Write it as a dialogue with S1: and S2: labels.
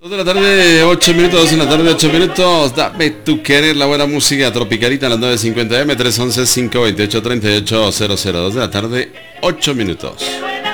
S1: 2 de la tarde, 8 minutos, 2 de la tarde, 8 minutos. Dame tu querer, la buena música tropicalita, las 9:50 M, 311-528-3800. 2 de la tarde, 8 minutos.